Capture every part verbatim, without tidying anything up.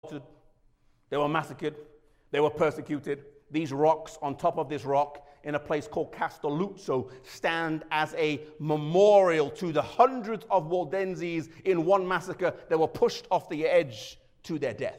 They were massacred. They were persecuted. These rocks on top of this rock in a place called Castelluzzo stand as a memorial to the hundreds of Waldenses in one massacre that were pushed off the edge to their death.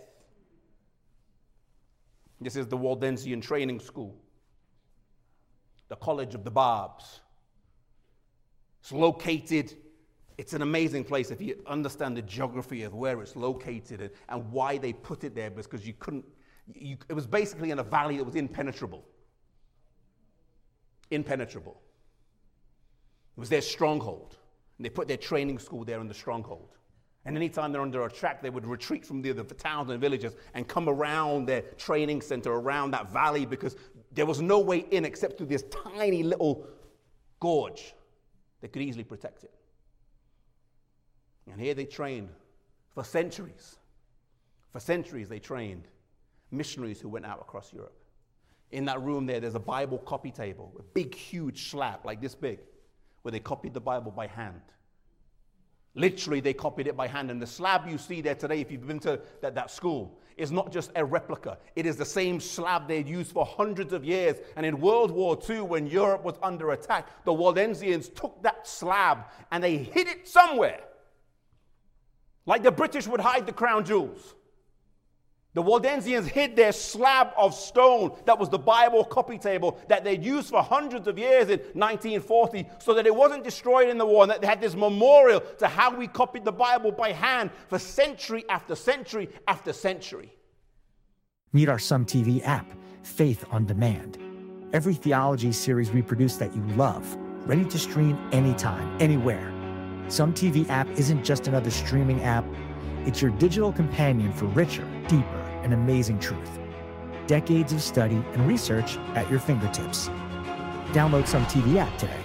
This is the Waldensian Training School, the College of the Barbs. It's located, it's an amazing place if you understand the geography of where it's located and, and why they put it there, because you couldn't, you, it was basically in a valley that was impenetrable. Impenetrable. It was their stronghold. And they put their training school there in the stronghold. And anytime they're under attack, they would retreat from the other towns and villages and come around their training center, around that valley, because there was no way in except through this tiny little gorge that could easily protect it. And here they trained for centuries. For centuries they trained missionaries who went out across Europe. In that room there, there's a Bible copy table, a big, huge slab like this big, where they copied the Bible by hand. Literally, they copied it by hand. And the slab you see there today, if you've been to that, that school, is not just a replica. It is the same slab they'd used for hundreds of years. And in World War Two, when Europe was under attack, the Waldensians took that slab and they hid it somewhere. Like the British would hide the crown jewels. The Waldensians hid their slab of stone that was the Bible copy table that they'd used for hundreds of years in nineteen forty, so that it wasn't destroyed in the war, and that they had this memorial to how we copied the Bible by hand for century after century after century. Meet our Some T V app, Faith on Demand. Every theology series we produce that you love, ready to stream anytime, anywhere. Some T V app isn't just another streaming app. It's your digital companion for richer, deeper, and amazing truth. Decades of study and research at your fingertips. Download Some T V app today.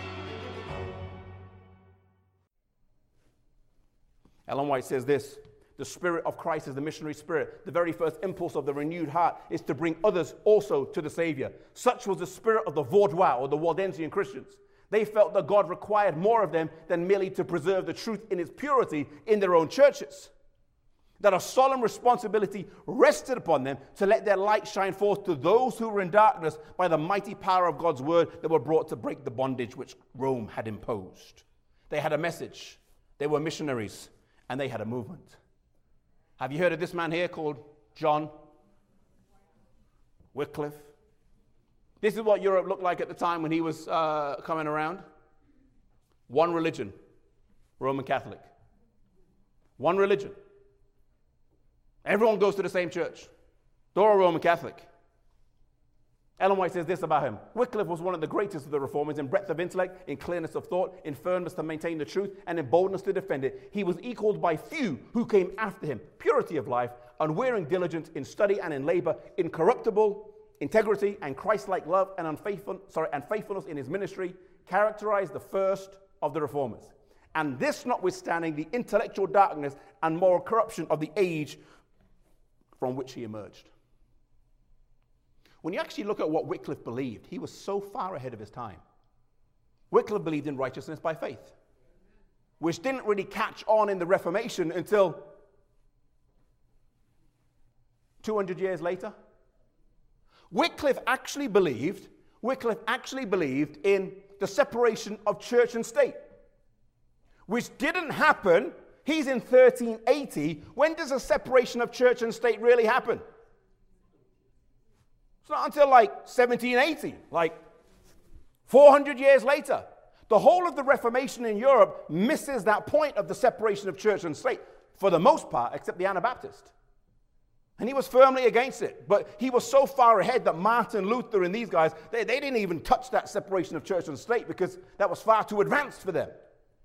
Ellen White says this: the spirit of Christ is the missionary spirit. The very first impulse of the renewed heart is to bring others also to the Savior. Such was the spirit of the Vaudois, or the Waldensian Christians. They felt that God required more of them than merely to preserve the truth in its purity in their own churches. That a solemn responsibility rested upon them to let their light shine forth to those who were in darkness by the mighty power of God's word that were brought to break the bondage which Rome had imposed. They had a message. They were missionaries, and they had a movement. Have you heard of this man here called John Wycliffe? This is what Europe looked like at the time when he was uh, coming around. One religion, Roman Catholic. One religion. Everyone goes to the same church. They're all Roman Catholic. Ellen White says this about him: Wycliffe was one of the greatest of the reformers in breadth of intellect, in clearness of thought, in firmness to maintain the truth, and in boldness to defend it. He was equaled by few who came after him. Purity of life, unwearying diligence in study and in labor, incorruptible integrity and Christ-like love and unfaithful, sorry, and faithfulness in his ministry characterized the first of the reformers. And this notwithstanding the intellectual darkness and moral corruption of the age from which he emerged. When you actually look at what Wycliffe believed, he was so far ahead of his time. Wycliffe believed in righteousness by faith, which didn't really catch on in the Reformation until two hundred years later. Wycliffe actually believed, Wycliffe actually believed in the separation of church and state, which didn't happen. He's in thirteen eighty. When does a separation of church and state really happen? It's not until like seventeen eighty, like four hundred years later. The whole of the Reformation in Europe misses that point of the separation of church and state, for the most part, except the Anabaptist. And he was firmly against it. But he was so far ahead that Martin Luther and these guys, they, they didn't even touch that separation of church and state because that was far too advanced for them.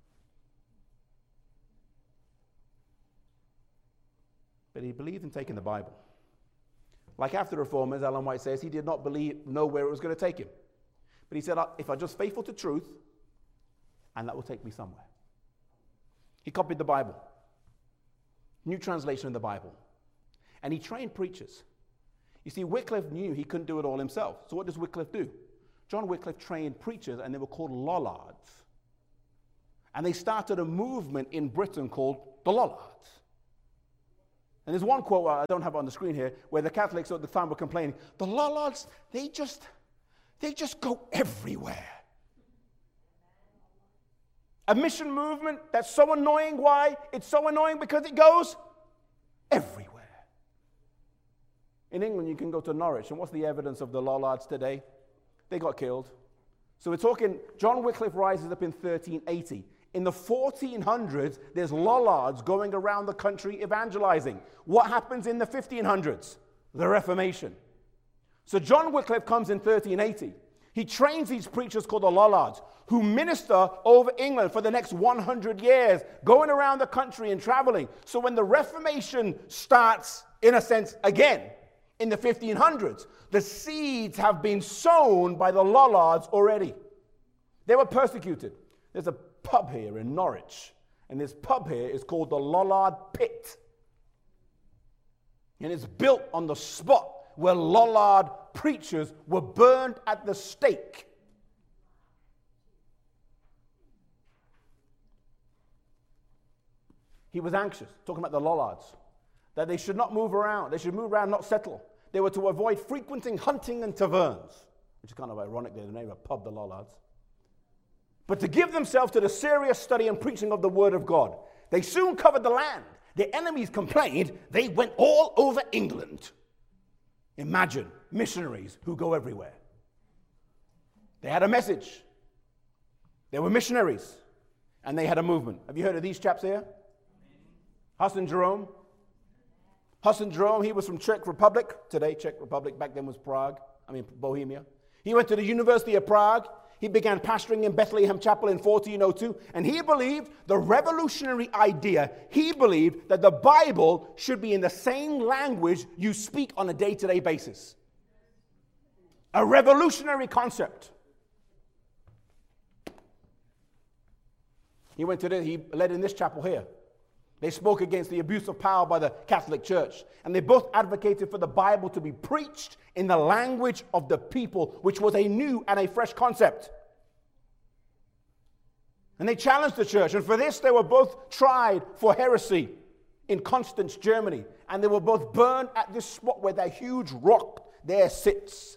But he believed in taking the Bible. Like after the Reformers, Ellen White says, he did not believe, know where it was going to take him. But he said, if I'm just faithful to truth, and that will take me somewhere. He copied the Bible. New translation of the Bible. And he trained preachers. You see, Wycliffe knew he couldn't do it all himself. So what does Wycliffe do? John Wycliffe trained preachers, and they were called Lollards. And they started a movement in Britain called the Lollards. And there's one quote, I don't have it on the screen here, where the Catholics at the time were complaining, the Lollards, they just, they just go everywhere. A mission movement that's so annoying. Why? It's so annoying because it goes everywhere. In England, you can go to Norwich, and what's the evidence of the Lollards today? They got killed. So we're talking, John Wycliffe rises up in thirteen eighty. In the fourteen hundreds, there's Lollards going around the country evangelizing. What happens in the fifteen hundreds? The Reformation. So John Wycliffe comes in thirteen eighty. He trains these preachers called the Lollards, who minister over England for the next one hundred years, going around the country and traveling. So when the Reformation starts, in a sense, again, in the fifteen hundreds, the seeds have been sown by the Lollards already. They were persecuted. There's a pub here in Norwich, and this pub here is called the Lollard Pit. And it's built on the spot where Lollard preachers were burned at the stake. He was anxious, talking about the Lollards, that they should not move around. They should move around, not settle. They were to avoid frequenting hunting and taverns, which is kind of ironic, they're the name of a pub, the Lollards. But to give themselves to the serious study and preaching of the Word of God. They soon covered the land. Their enemies complained, they went all over England. Imagine missionaries who go everywhere. They had a message. They were missionaries. And they had a movement. Have you heard of these chaps here? Huss and Jerome. Huss and Jerome, he was from Czech Republic. Today, Czech Republic. Back then was Prague. I mean, Bohemia. He went to the University of Prague. He began pastoring in Bethlehem Chapel in fourteen oh two, and he believed the revolutionary idea. He believed that the Bible should be in the same language you speak on a day-to-day basis. A revolutionary concept. He went to the, he led in this chapel here. They spoke against the abuse of power by the Catholic Church. And they both advocated for the Bible to be preached in the language of the people, which was a new and a fresh concept. And they challenged the church. And for this, they were both tried for heresy in Constance, Germany. And they were both burned at this spot where that huge rock there sits.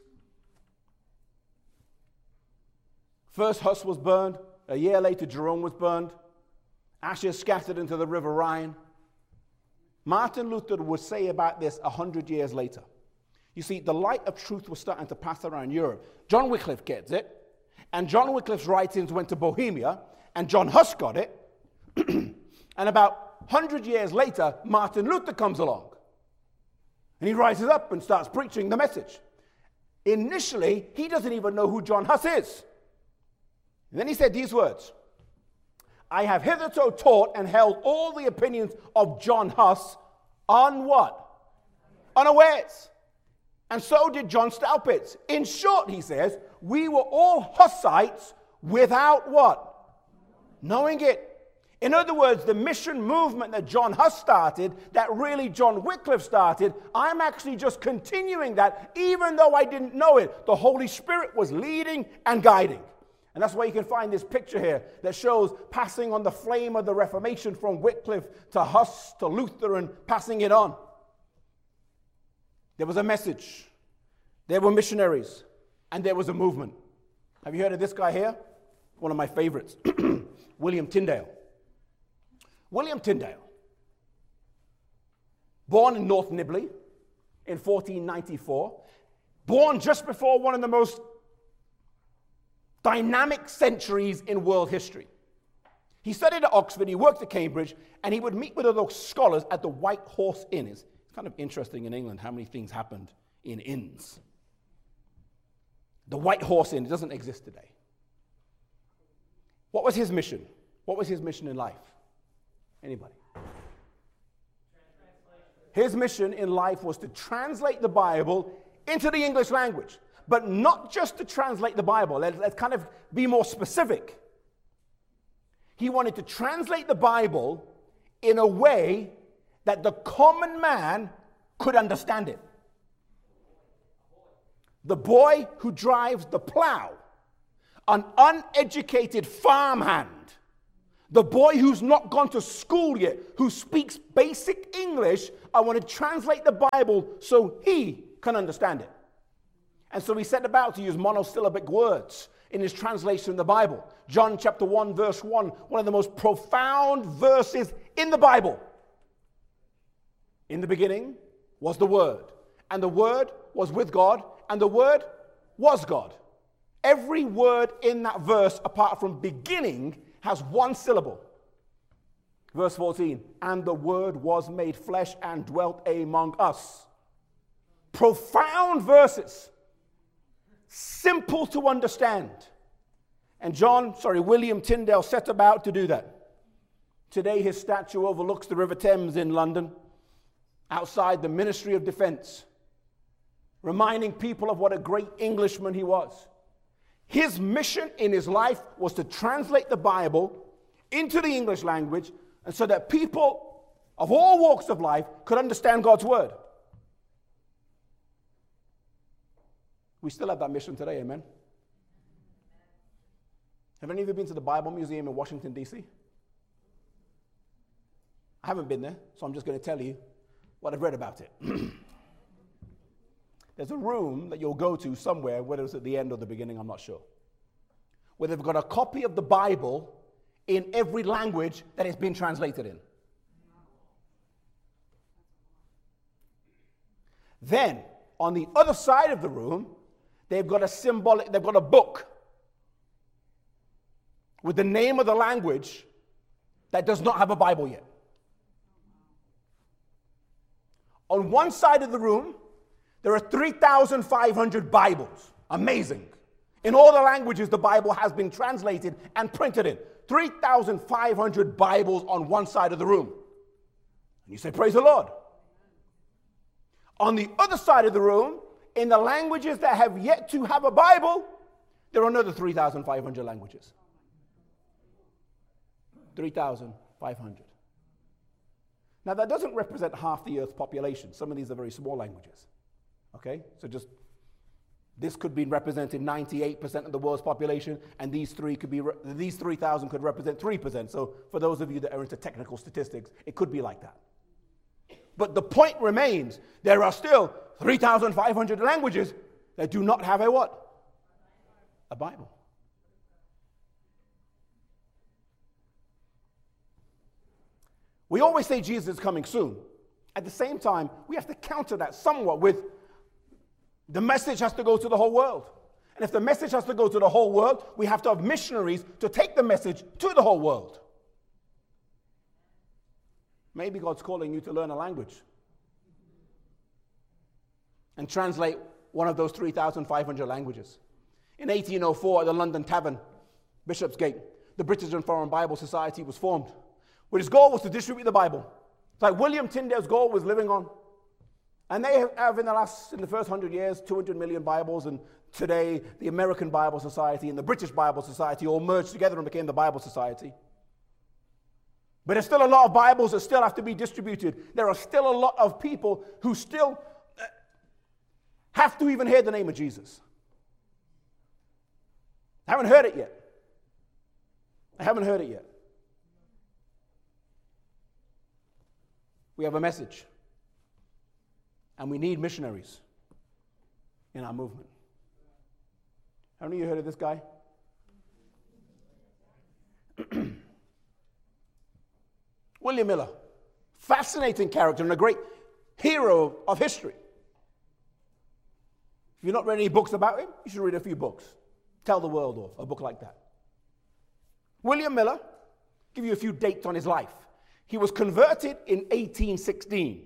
First, Huss was burned. A year later, Jerome was burned. Ashes scattered into the River Rhine. Martin Luther would say about this a hundred years later. You see, the light of truth was starting to pass around Europe. John Wycliffe gets it, and John Wycliffe's writings went to Bohemia, and John Huss got it, and about a hundred years later, Martin Luther comes along, and he rises up and starts preaching the message. Initially, he doesn't even know who John Huss is. And then he said these words, I have hitherto taught and held all the opinions of John Huss on what? Unawares. And so did John Staupitz. In short, he says, we were all Hussites without what? Knowing it. In other words, the mission movement that John Huss started, that really John Wycliffe started, I'm actually just continuing that, even though I didn't know it. The Holy Spirit was leading and guiding. And that's why you can find this picture here that shows passing on the flame of the Reformation from Wycliffe to Huss to Luther and passing it on. There was a message. There were missionaries. And there was a movement. Have you heard of this guy here? One of my favorites. William Tyndale. William Tyndale. Born in North Nibley in fourteen ninety-four. Born just before one of the most dynamic centuries in world history. He studied at Oxford, he worked at Cambridge, and he would meet with other scholars at the White Horse Inn. It's kind of interesting in England how many things happened in inns. The White Horse Inn doesn't exist today. What was his mission? What was his mission in life? Anybody? His mission in life was to translate the Bible into the English language. But not just to translate the Bible. Let's, let's kind of be more specific. He wanted to translate the Bible in a way that the common man could understand it. The boy who drives the plow, an uneducated farmhand, The boy who's not gone to school yet, who speaks basic English, I want to translate the Bible so he can understand it. And so he set about to use monosyllabic words in his translation of the Bible. John chapter one, verse one, one of the most profound verses in the Bible. In the beginning was the Word, and the Word was with God, and the Word was God. Every word in that verse, apart from beginning, has one syllable. Verse fourteen, and the Word was made flesh and dwelt among us. Profound verses. Simple to understand. And John, sorry, William Tyndale set about to do that. Today his statue overlooks the River Thames in London, outside the Ministry of Defense, reminding people of what a great Englishman he was. His mission in his life was to translate the Bible into the English language, and so that people of all walks of life could understand God's word. We still have that mission today, amen? Have any of you been to the Bible Museum in Washington, D C? I haven't been there, so I'm just going to tell you what I've read about it. There's a room that you'll go to somewhere, whether it's at the end or the beginning, I'm not sure, where they've got a copy of the Bible in every language that it's been translated in. Then, on the other side of the room, they've got a symbolic, they've got a book with the name of the language that does not have a Bible yet. On one side of the room, there are three thousand five hundred Bibles. Amazing. In all the languages the Bible has been translated and printed in. three thousand five hundred Bibles on one side of the room. And you say, praise the Lord. On the other side of the room, in the languages that have yet to have a Bible, there are another three thousand five hundred languages. three thousand five hundred. Now, that doesn't represent half the Earth's population. Some of these are very small languages. Okay? So just, this could be representing ninety-eight percent of the world's population, and these three could be, these three thousand could represent three percent. So for those of you that are into technical statistics, it could be like that. But the point remains, there are still three thousand five hundred languages that do not have a what? A Bible. We always say Jesus is coming soon. At the same time, we have to counter that somewhat with the message has to go to the whole world. And if the message has to go to the whole world, we have to have missionaries to take the message to the whole world. Maybe God's calling you to learn a language and translate one of those three thousand five hundred languages. In eighteen oh four, at the London Tavern, Bishopsgate, the British and Foreign Bible Society was formed, where his goal was to distribute the Bible. It's like William Tyndale's goal was living on. And they have in the last, in the first hundred years, two hundred million Bibles, and today the American Bible Society and the British Bible Society all merged together and became the Bible Society. But there's still a lot of Bibles that still have to be distributed. There are still a lot of people who still have to even hear the name of Jesus. I haven't heard it yet. I haven't heard it yet. We have a message. And we need missionaries in our movement. How many of you heard of this guy? William Miller. Fascinating character and a great hero of history. If you've not read any books about him, you should read a few books. Tell the World Off, a book like that. William Miller, give you a few dates on his life. He was converted in eighteen sixteen.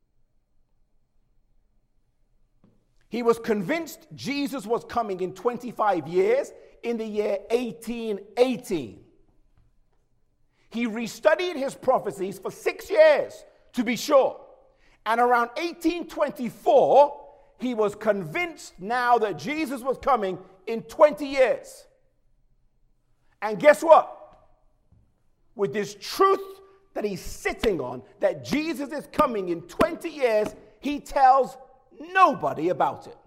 He was convinced Jesus was coming in twenty-five years in the year eighteen eighteen. He restudied his prophecies for six years, to be sure. And around eighteen twenty-four, he was convinced now that Jesus was coming in twenty years. And guess what? With this truth that he's sitting on, that Jesus is coming in twenty years, he tells nobody about it.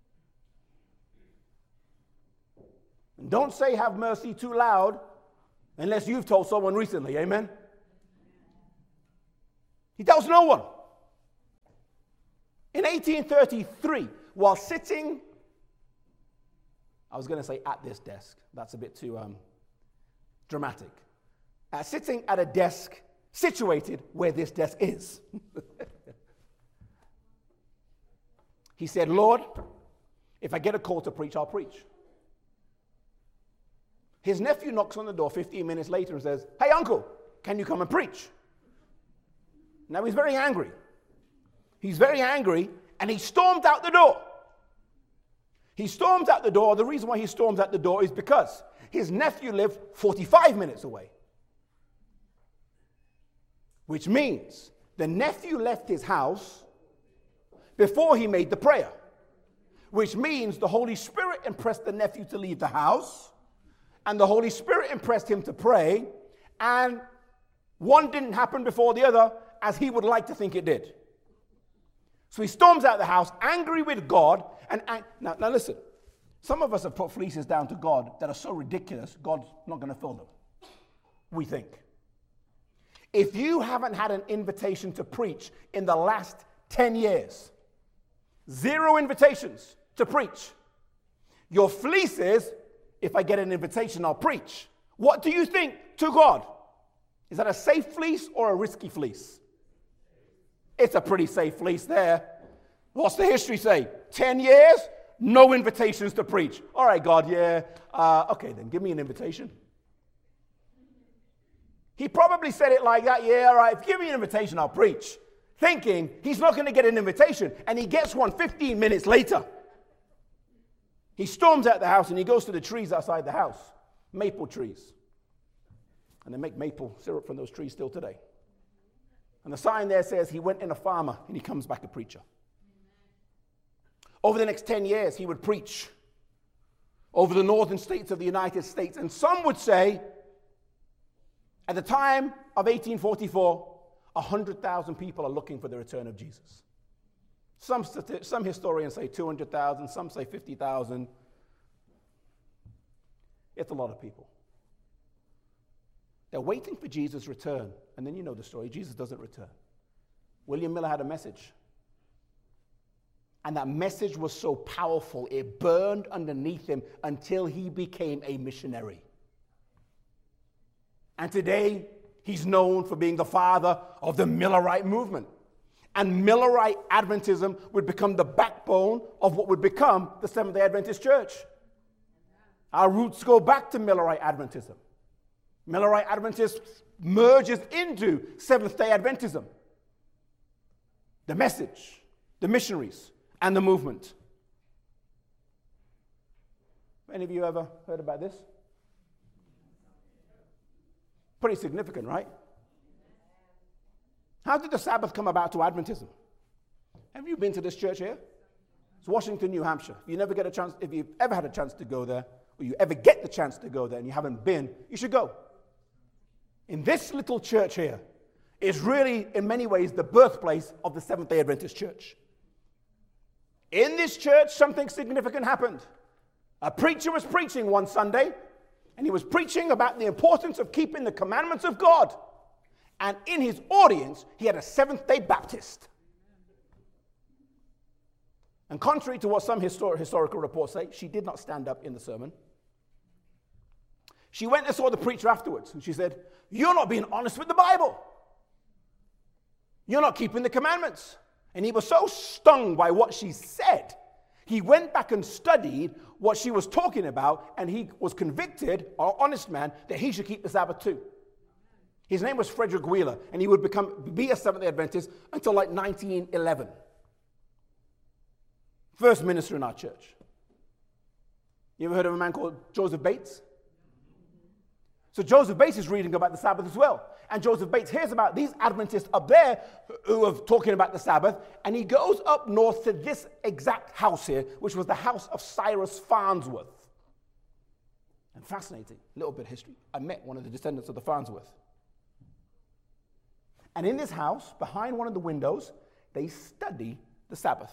And don't say have mercy too loud, Unless you've told someone recently, amen? He tells no one. In eighteen thirty-three, while sitting, I was going to say at this desk. That's a bit too um, dramatic. Uh, sitting at a desk situated where this desk is. He said, Lord, if I get a call to preach, I'll preach. His nephew knocks on the door fifteen minutes later and says, hey, uncle, can you come and preach? Now he's very angry. He's very angry, and he stormed out the door. He storms out the door. The reason why he storms out the door is because his nephew lived forty-five minutes away. Which means the nephew left his house before he made the prayer. Which means the Holy Spirit impressed the nephew to leave the house, and the Holy Spirit impressed him to pray, and one didn't happen before the other as he would like to think it did. So he storms out the house, angry with God, and ang- now, now listen, some of us have put fleeces down to God that are so ridiculous, God's not going to fill them. We think. If you haven't had an invitation to preach in the last ten years, zero invitations to preach, your fleece is, if I get an invitation, I'll preach. What do you think to God? Is that a safe fleece or a risky fleece? It's a pretty safe fleece there. What's the history say? Ten years, no invitations to preach. All right, God, yeah. Uh, okay, then give me an invitation. He probably said it like that, yeah, all right, if you give me an invitation, I'll preach. Thinking he's not going to get an invitation, and he gets one fifteen minutes later. He storms out the house, and he goes to the trees outside the house, maple trees. And they make maple syrup from those trees still today. And the sign there says he went in a farmer, and he comes back a preacher. Over the next ten years, he would preach over the northern states of the United States. And some would say, at the time of eighteen forty-four, one hundred thousand people are looking for the return of Jesus. Some, stati- some historians say two hundred thousand, some say fifty thousand. It's a lot of people. They're waiting for Jesus' return. And then you know the story. Jesus doesn't return. William Miller had a message. And that message was so powerful, it burned underneath him until he became a missionary. And today, he's known for being the father of the Millerite movement. And Millerite Adventism would become the backbone of what would become the Seventh-day Adventist Church. Our roots go back to Millerite Adventism. Millerite Adventism merges into Seventh-day Adventism. The message, the missionaries, and the movement. Any of you ever heard about this? Pretty significant, right? How did the Sabbath come about to Adventism? Have you been to this church here? It's Washington, New Hampshire. If you never get a chance, if you've ever had a chance to go there, or you ever get the chance to go there and you haven't been, you should go. In this little church here is really, in many ways, the birthplace of the Seventh-day Adventist Church. In this church, something significant happened. A preacher was preaching one Sunday, and he was preaching about the importance of keeping the commandments of God. And in his audience, he had a Seventh-day Baptist. And contrary to what some histor- historical reports say, she did not stand up in the sermon. She went and saw the preacher afterwards, and she said, "You're not being honest with the Bible. You're not keeping the commandments." And he was so stung by what she said, he went back and studied what she was talking about, and he was convicted, an honest man, that he should keep the Sabbath too. His name was Frederick Wheeler, and he would become be a Seventh-day Adventist until like nineteen eleven. First minister in our church. You ever heard of a man called Joseph Bates? So Joseph Bates is reading about the Sabbath as well. And Joseph Bates hears about these Adventists up there who are talking about the Sabbath, and he goes up north to this exact house here, which was the house of Cyrus Farnsworth. And fascinating, a little bit of history. I met one of the descendants of the Farnsworth. And in this house, behind one of the windows, they study the Sabbath.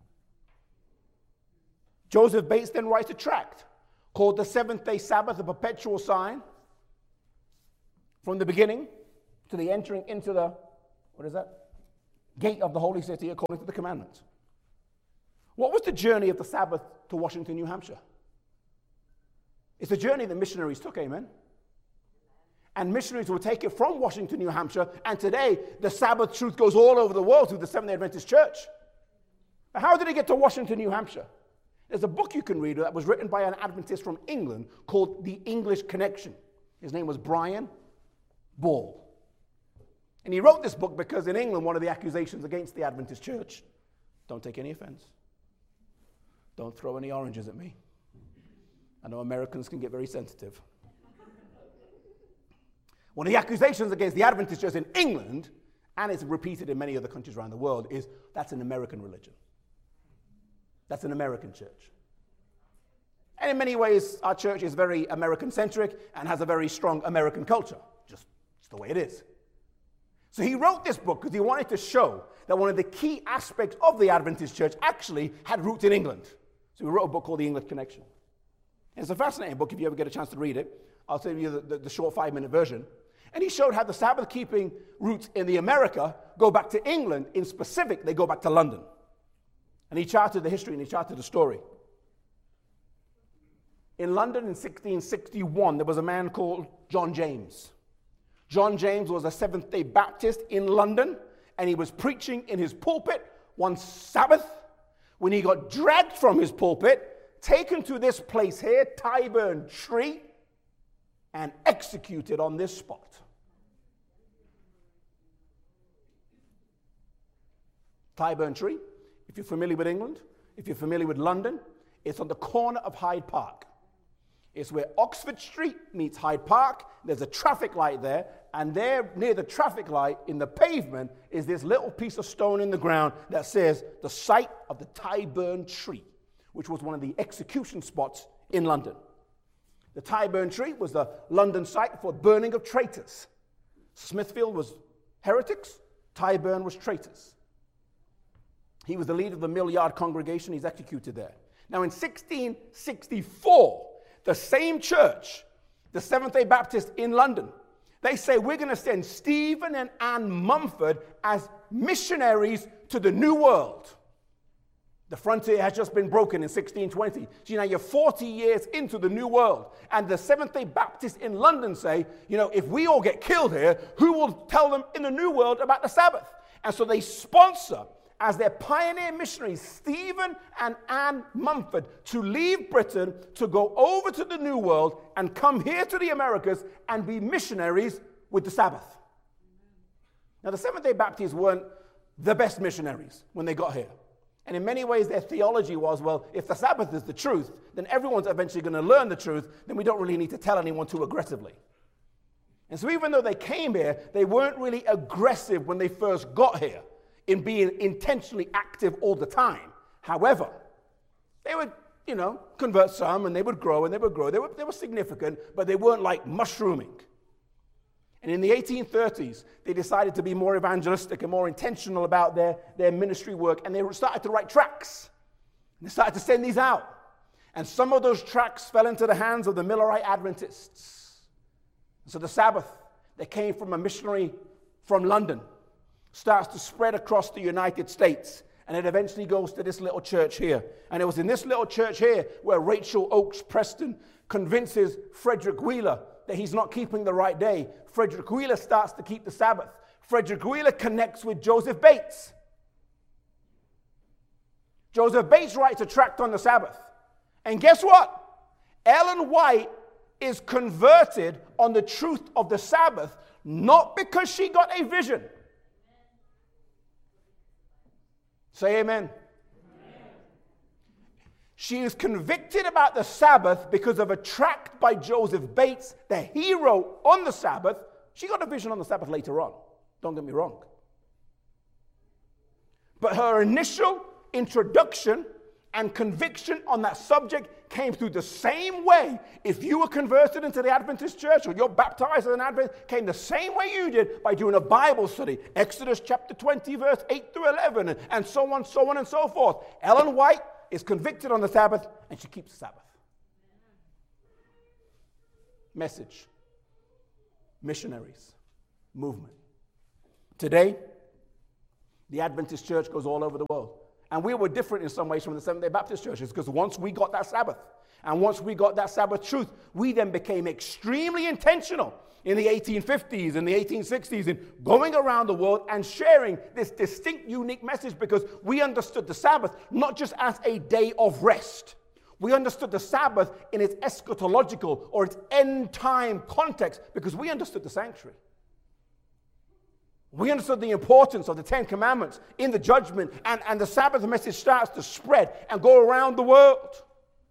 Joseph Bates then writes a tract called The Seventh-day Sabbath, a Perpetual Sign. from the beginning to the entering into the, what is that? Gate of the holy city according to the commandments. What was the journey of the Sabbath to Washington, New Hampshire? It's a journey that missionaries took, amen? And missionaries will take it from Washington, New Hampshire, and today the Sabbath truth goes all over the world through the Seventh-day Adventist Church. How did it get to Washington, New Hampshire? There's a book you can read that was written by an Adventist from England called The English Connection. His name was Brian Ball. And he wrote this book because in England, one of the accusations against the Adventist Church, don't take any offense, don't throw any oranges at me. I know Americans can get very sensitive. One of the accusations against the Adventist Church in England, and it's repeated in many other countries around the world, is that's an American religion. That's an American church. And in many ways, our church is very American-centric and has a very strong American culture. Just, just the way it is. So he wrote this book because he wanted to show that one of the key aspects of the Adventist church actually had roots in England. So he wrote a book called The English Connection. And it's a fascinating book if you ever get a chance to read it. I'll tell you the, the, the short five-minute version. And he showed how the Sabbath-keeping roots in the America go back to England. In specific, they go back to London. And he charted the history and he charted the story. In London in sixteen sixty-one, there was a man called John James. John James was a Seventh-day Baptist in London, and he was preaching in his pulpit one Sabbath when he got dragged from his pulpit, taken to this place here, Tyburn Tree, and executed on this spot. Tyburn Tree, if you're familiar with England, if you're familiar with London, it's on the corner of Hyde Park. It's where Oxford Street meets Hyde Park. There's a traffic light there, and there near the traffic light in the pavement is this little piece of stone in the ground that says the site of the Tyburn Tree, which was one of the execution spots in London. The Tyburn Tree was the London site for burning of traitors. Smithfield was heretics, Tyburn was traitors. He was the leader of the Mill Yard congregation. He's executed there. Now in sixteen sixty-four, the same church, the Seventh-day Baptist in London, they say we're going to send Stephen and Anne Mumford as missionaries to the New World. The frontier has just been broken in sixteen twenty. So, you know, you're forty years into the New World. And the Seventh-day Baptists in London say, you know, if we all get killed here, who will tell them in the New World about the Sabbath? And so they sponsor, as their pioneer missionaries, Stephen and Anne Mumford, to leave Britain, to go over to the New World and come here to the Americas and be missionaries with the Sabbath. Now, the Seventh-day Baptists weren't the best missionaries when they got here. And in many ways, their theology was, well, if the Sabbath is the truth, then everyone's eventually going to learn the truth, then we don't really need to tell anyone too aggressively. And so even though they came here, they weren't really aggressive when they first got here in being intentionally active all the time. However, they would, you know, convert some, and they would grow, and they would grow. They were, they were significant, but they weren't like mushrooming. And in the eighteen thirties, they decided to be more evangelistic and more intentional about their, their ministry work, and they started to write tracts. And they started to send these out. And some of those tracts fell into the hands of the Millerite Adventists. So the Sabbath that came from a missionary from London starts to spread across the United States, and it eventually goes to this little church here. And it was in this little church here where Rachel Oakes Preston convinces Frederick Wheeler that he's not keeping the right day. Frederick Wheeler starts to keep the Sabbath. Frederick Wheeler connects with Joseph Bates. Joseph Bates writes a tract on the Sabbath. And guess what? Ellen White is converted on the truth of the Sabbath, not because she got a vision. Say amen. Amen. She is convicted about the Sabbath because of a tract by Joseph Bates that he wrote on the Sabbath. She got a vision on the Sabbath later on. Don't get me wrong. But her initial introduction and conviction on that subject came through the same way. If you were converted into the Adventist church or you're baptized as an Adventist, came the same way you did by doing a Bible study. Exodus chapter twenty, verse eight through eleven, and, and so on, so on, and so forth. Ellen White is convicted on the Sabbath, and she keeps the Sabbath. Message. missionaries, movement. Today, the Adventist church goes all over the world. And we were different in some ways from the Seventh-day Baptist churches, because once we got that Sabbath, and once we got that Sabbath truth, we then became extremely intentional in the eighteen fifties and the eighteen sixties in going around the world and sharing this distinct, unique message, because we understood the Sabbath not just as a day of rest. We understood the Sabbath in its eschatological or its end-time context, because we understood the sanctuary. We understood the importance of the Ten Commandments in the judgment, and, and the Sabbath message starts to spread and go around the world.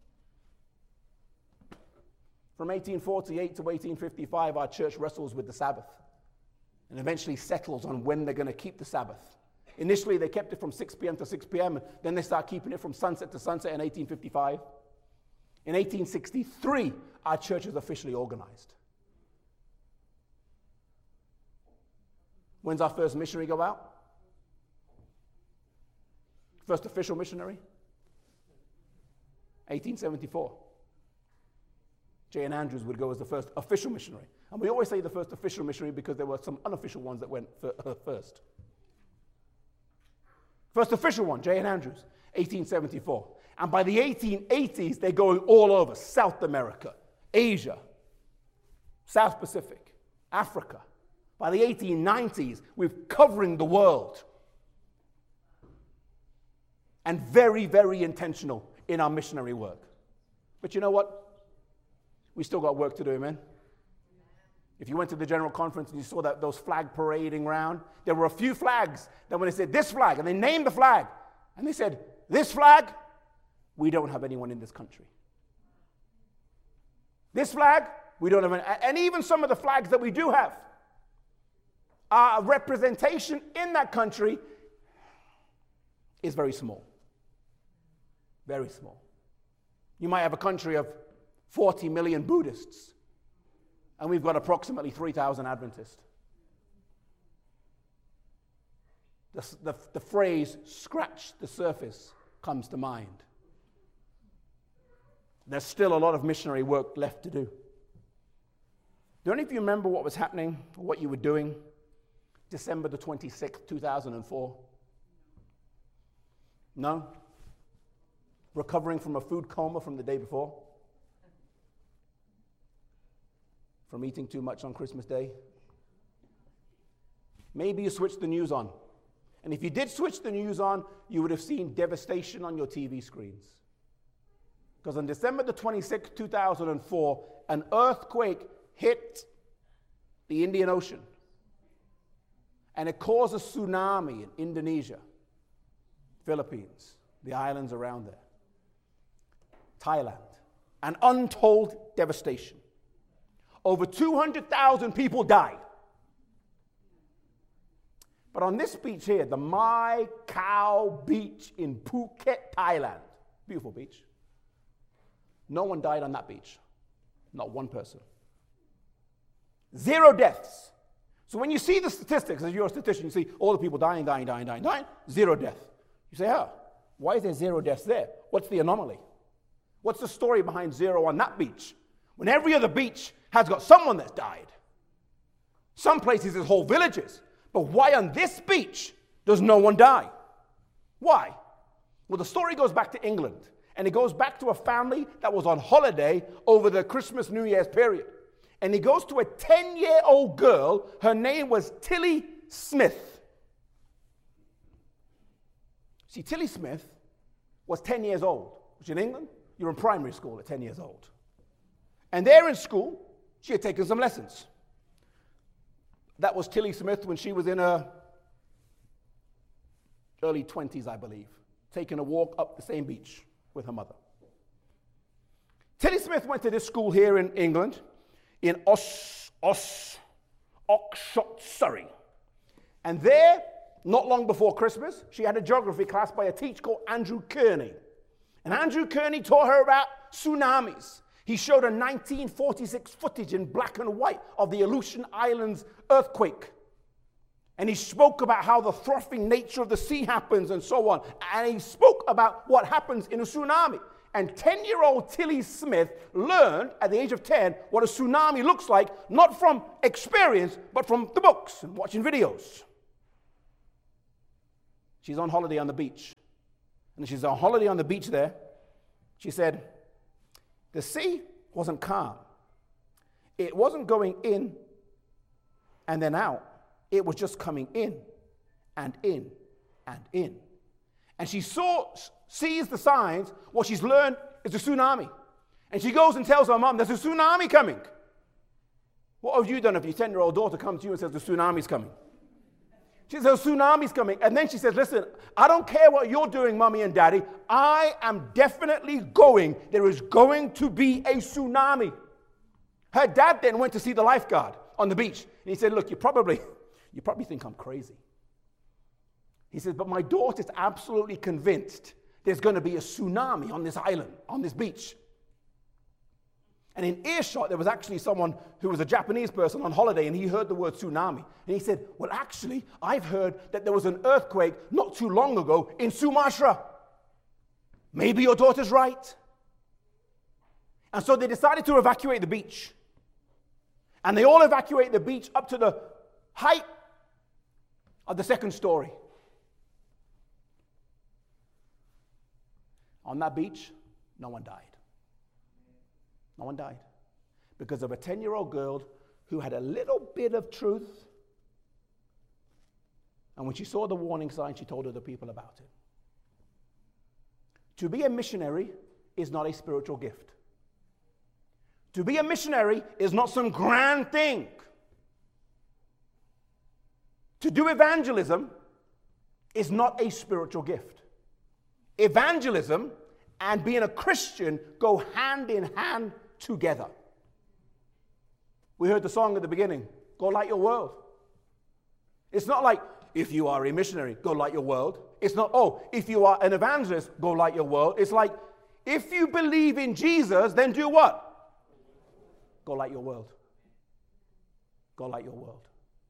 From eighteen forty-eight to eighteen fifty-five, our church wrestles with the Sabbath and eventually settles on when they're going to keep the Sabbath. Initially, they kept it from six p.m. to six p.m., and then they start keeping it from sunset to sunset in eighteen fifty-five. In eighteen sixty-three, our church is officially organized. When's our first missionary go out? First official missionary? eighteen seventy-four. J N Andrews would go as the first official missionary. And we always say the first official missionary because there were some unofficial ones that went first. First official one, J N Andrews, eighteen seventy-four. And by the eighteen eighties, they're going all over. South America, Asia, South Pacific, Africa. By the eighteen nineties, we're covering the world. And very, very intentional in our missionary work. But you know what? We still got work to do, amen? If you went to the general conference and you saw that those flag parading around, there were a few flags that when they said this flag, and they named the flag, and they said, this flag, we don't have anyone in this country. This flag, we don't have any, and even some of the flags that we do have, our representation in that country is very small. Very small. You might have a country of forty million Buddhists, and we've got approximately three thousand Adventists. The, the, the phrase, scratch the surface, comes to mind. There's still a lot of missionary work left to do. Do any of you remember what was happening, or what you were doing, December the twenty-sixth, two thousand four? No? Recovering from a food coma from the day before? From eating too much on Christmas Day? Maybe you switched the news on. And if you did switch the news on, you would have seen devastation on your T V screens. Because on December the twenty-sixth, two thousand four, an earthquake hit the Indian Ocean. And it caused a tsunami in Indonesia, Philippines, the islands around there, Thailand. An untold devastation. Over two hundred thousand people died. But on this beach here, the Mai Khao Beach in Phuket, Thailand, beautiful beach, no one died on that beach. Not one person. Zero deaths. So when you see the statistics, as you're a statistician, you see all the people dying, dying, dying, dying, dying, zero death. You say, oh, why is there zero deaths there? What's the anomaly? What's the story behind zero on that beach? When every other beach has got someone that's died. Some places there's whole villages. But why on this beach does no one die? Why? Well, the story goes back to England. And it goes back to a family that was on holiday over the Christmas, New Year's period. And he goes to a ten-year-old girl. Her name was Tilly Smith. See, Tilly Smith was ten years old. Which in England, you're in primary school at ten years old. And there in school, she had taken some lessons. That was Tilly Smith when she was in her early twenties, I believe, taking a walk up the same beach with her mother. Tilly Smith went to this school here in England, in Os, Os, Oxshott, Surrey. And there, not long before Christmas, she had a geography class by a teacher called Andrew Kearney. And Andrew Kearney taught her about tsunamis. He showed her nineteen forty-six footage in black and white of the Aleutian Islands earthquake. And he spoke about how the frothing nature of the sea happens and so on. And he spoke about what happens in a tsunami. And ten-year-old Tilly Smith learned at the age of ten what a tsunami looks like, not from experience, but from the books and watching videos. She's on holiday on the beach. And she's on holiday on the beach there. She said, the sea wasn't calm. It wasn't going in and then out. It was just coming in and in and in. And she saw, sees the signs. What she's learned is a tsunami. And she goes and tells her mom, there's a tsunami coming. What have you done if your ten-year-old daughter comes to you and says the tsunami's coming? She says, the tsunami's coming. And then she says, listen, I don't care what you're doing, mommy and daddy. I am definitely going. There is going to be a tsunami. Her dad then went to see the lifeguard on the beach. And he said, look, you probably, you probably think I'm crazy. He says, but my daughter's absolutely convinced there's going to be a tsunami on this island, on this beach. And in earshot, there was actually someone who was a Japanese person on holiday, and he heard the word tsunami. And he said, well, actually, I've heard that there was an earthquake not too long ago in Sumatra. Maybe your daughter's right. And so they decided to evacuate the beach. And they all evacuate the beach up to the height of the second story. On that beach, no one died. No one died. Because of a ten-year-old girl who had a little bit of truth. And when she saw the warning sign, she told other people about it. To be a missionary is not a spiritual gift. To be a missionary is not some grand thing. To do evangelism is not a spiritual gift. Evangelism and being a Christian go hand in hand together. We heard the song at the beginning, go light your world. It's not like, if you are a missionary, go light your world. It's not, oh, if you are an evangelist, go light your world. It's like, if you believe in Jesus, then do what? Go light your world. Go light your world.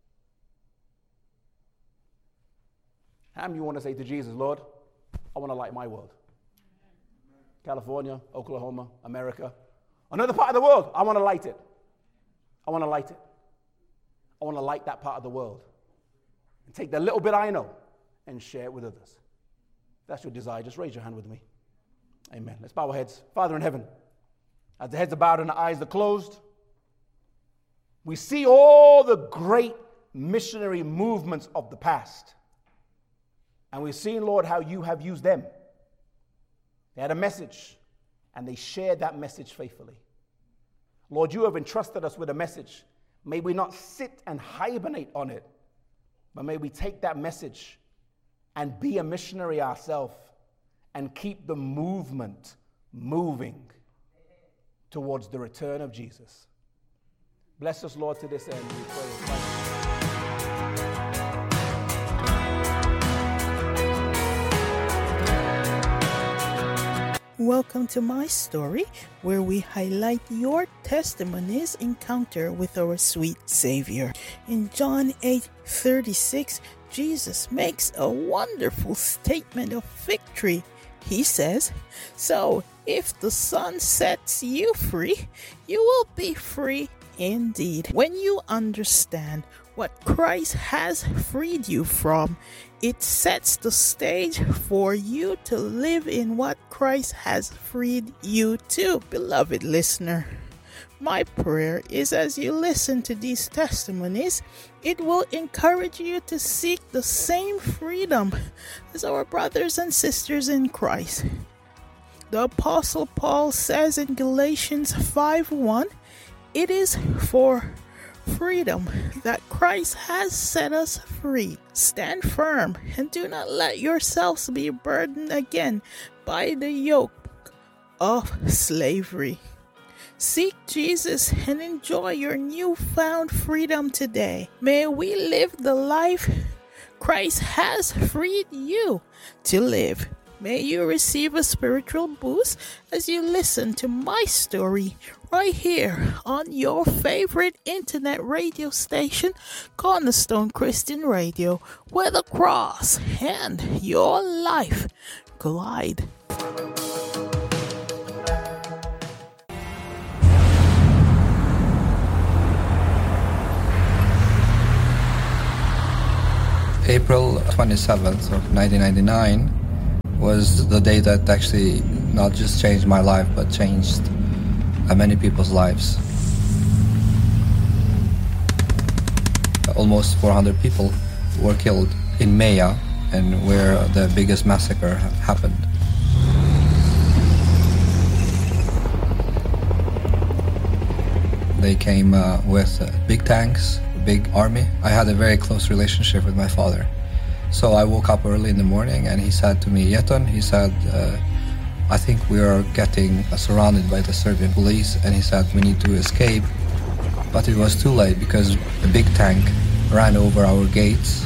How many of you want to say to Jesus, Lord, I want to light my world? California, Oklahoma, America, another part of the world, I want to light it. I want to light it. I want to light that part of the world. And take the little bit I know and share it with others. If that's your desire, just raise your hand with me. Amen. Let's bow our heads. Father in heaven, as the heads are bowed and the eyes are closed, we see all the great missionary movements of the past. And we've seen, Lord, how you have used them. They had a message, and they shared that message faithfully. Lord, you have entrusted us with a message. May we not sit and hibernate on it, but may we take that message and be a missionary ourselves and keep the movement moving towards the return of Jesus. Bless us, Lord, to this end. We pray in Christ's name. Welcome to My Story, where we highlight your testimony's encounter with our sweet Savior. In John eight thirty-six, Jesus makes a wonderful statement of victory. He says, so if the Son sets you free, you will be free indeed. When you understand what Christ has freed you from, it sets the stage for you to live in what Christ has freed you to. Beloved listener, my prayer is as you listen to these testimonies, it will encourage you to seek the same freedom as our brothers and sisters in Christ. The Apostle Paul says in Galatians five one, it is for freedom that Christ has set us free. Stand firm and do not let yourselves be burdened again by the yoke of slavery. Seek Jesus and enjoy your newfound freedom today. May we live the life Christ has freed you to live. May you receive a spiritual boost as you listen to My Story right here on your favorite internet radio station, Cornerstone Christian Radio, where the cross and your life collide. April twenty-seventh of nineteen ninety-nine was the day that actually not just changed my life, but changed uh, many people's lives. Almost four hundred people were killed in Maya, and where the biggest massacre ha- happened. They came uh, with uh, big tanks, big army. I had a very close relationship with my father. So I woke up early in the morning and he said to me, Yeton, he said, uh, I think we are getting uh, surrounded by the Serbian police, and he said we need to escape. But it was too late because a big tank ran over our gates.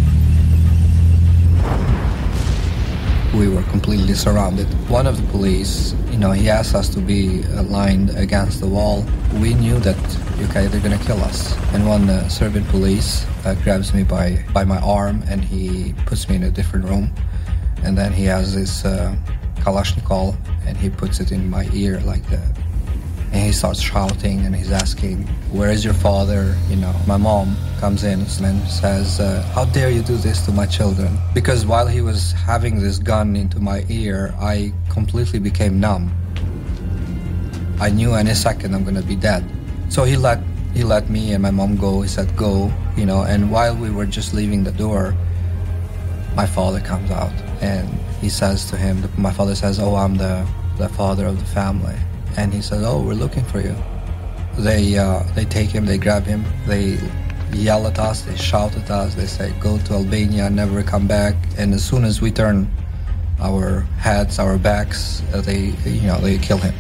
We were completely surrounded. One of the police, you know, he asked us to be aligned against the wall. We knew that, okay, they're gonna kill us. And one uh, Serbian police uh, grabs me by, by my arm and he puts me in a different room. And then he has this uh, Kalashnikov and he puts it in my ear like that. And he starts shouting and he's asking, where is your father? You know, my mom comes in and says, uh, how dare you do this to my children? Because while he was having this gun into my ear, I completely became numb. I knew any second I'm gonna be dead. So he let, he let me and my mom go. He said, go, you know, and while we were just leaving the door, my father comes out and he says to him, my father says, oh, I'm the, the father of the family. And he said, oh, we're looking for you. They uh, they take him, they grab him, they yell at us, they shout at us, they say, go to Albania, never come back. And as soon as we turn our heads, our backs, uh, they, you know, they kill him.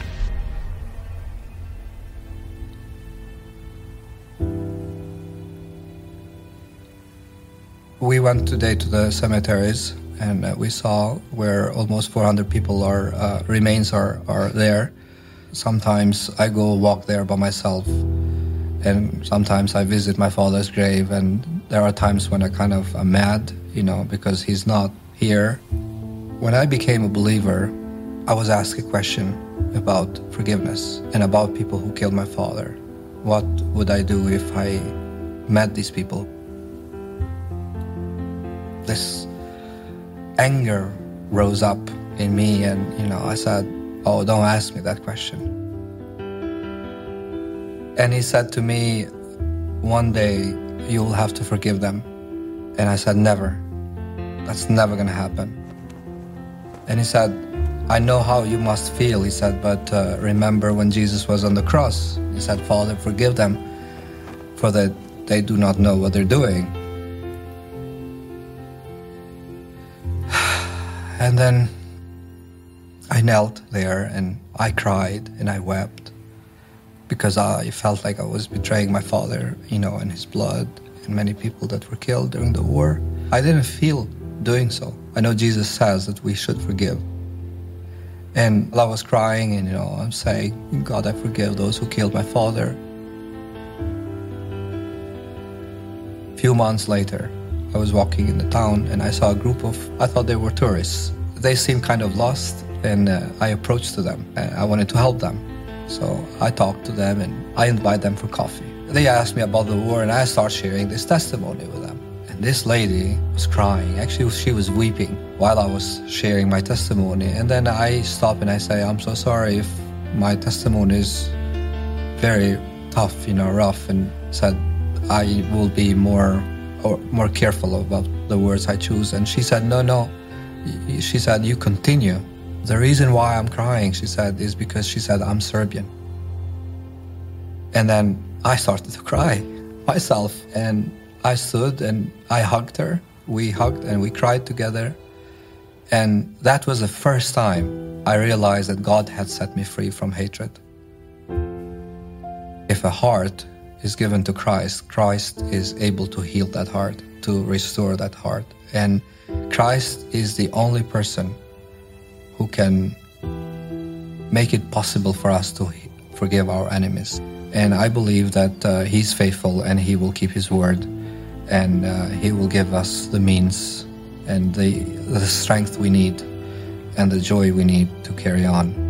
We went today to the cemeteries and uh, we saw where almost four hundred people are, uh, remains are, are there. Sometimes I go walk there by myself, and sometimes I visit my father's grave, and there are times when I kind of am mad, you know, because he's not here. When I became a believer, I was asked a question about forgiveness and about people who killed my father. What would I do if I met these people? This anger rose up in me, and, you know, I said, oh, don't ask me that question. And he said to me, one day you'll have to forgive them. And I said, never. That's never gonna happen. And he said, I know how you must feel, he said, but uh, remember when Jesus was on the cross, he said, Father, forgive them, for that they do not know what they're doing. And then I knelt there and I cried and I wept because I felt like I was betraying my father, you know, and his blood and many people that were killed during the war. I didn't feel doing so. I know Jesus says that we should forgive. And I was crying and, you know, I'm saying, God, I forgive those who killed my father. A few months later, I was walking in the town and I saw a group of, I thought they were tourists. They seemed kind of lost. And uh, I approached to them, and I wanted to help them. So I talked to them, and I invited them for coffee. They asked me about the war, and I started sharing this testimony with them. And this lady was crying. Actually, she was weeping while I was sharing my testimony. And then I stop and I say, I'm so sorry if my testimony is very tough, you know, rough, and said I will be more, or more careful about the words I choose. And she said, no, no. She said, you continue. The reason why I'm crying, she said, is because she said, I'm Serbian. And then I started to cry myself. And I stood and I hugged her. We hugged and we cried together. And that was the first time I realized that God had set me free from hatred. If a heart is given to Christ, Christ is able to heal that heart, to restore that heart. And Christ is the only person who can make it possible for us to forgive our enemies. And I believe that uh, he's faithful and he will keep his word, and uh, he will give us the means and the, the strength we need and the joy we need to carry on.